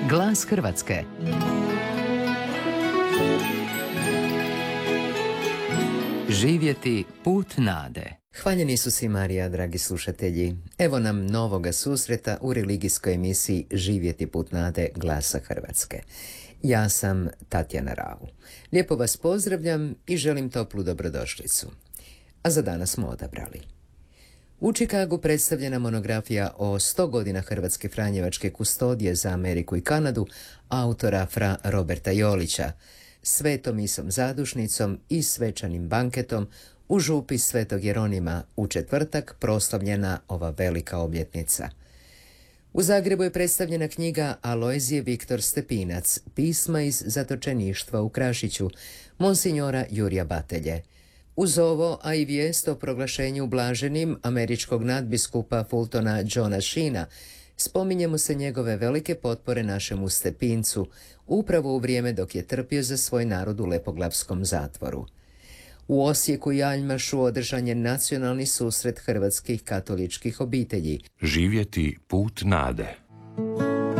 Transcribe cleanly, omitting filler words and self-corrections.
Glas Hrvatske. Živjeti put nade. Hvaljeni su si Marija, dragi slušatelji. Evo nam novoga susreta u religijskoj emisiji Živjeti put nade Glasa Hrvatske. Ja sam Tatjana Rau. Lijepo vas pozdravljam i želim toplu dobrodošlicu. A za danas smo odabrali. U Čikagu predstavljena monografija o 100 godina Hrvatske franjevačke kustodije za Ameriku i Kanadu autora fra Roberta Jolića, svetom misom zadušnicom i svečanim banketom u župi Svetog Jeronima u četvrtak proslavljena ova velika obljetnica. U Zagrebu je predstavljena knjiga Alojzije Viktor Stepinac, pisma iz zatočeništva u Krašiću, monsinjora Jurija Batelje. Uz ovo, a i vijest o proglašenju blaženim američkog nadbiskupa Fultona Johna Sheena, spominjemo se njegove velike potpore našemu Stepincu, upravo u vrijeme dok je trpio za svoj narod u Lepoglavskom zatvoru. U Osijeku i Aljmašu održan je nacionalni susret hrvatskih katoličkih obitelji. Živjeti put nade.